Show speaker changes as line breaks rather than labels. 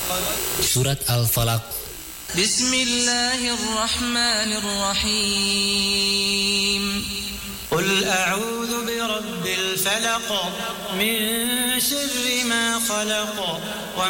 Surat Al-Falaq.
Bismillahirrahmanirrahim.
قل أعوذ برب الفلق من شر ما خلق